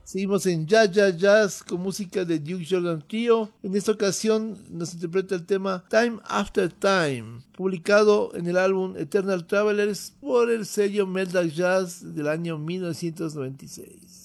Seguimos en Jazz Jazz Jazz con música de Duke Jordan Trio. En esta ocasión nos interpreta el tema Time After Time, publicado en el álbum Eternal Travelers por el sello Melda Jazz del año 1996.